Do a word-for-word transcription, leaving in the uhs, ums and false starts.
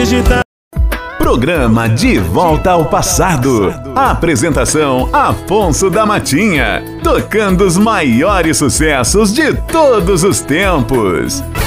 digital. Programa De Volta ao Passado. Apresentação Afonso da Matinha. Tocando os maiores sucessos de todos os tempos.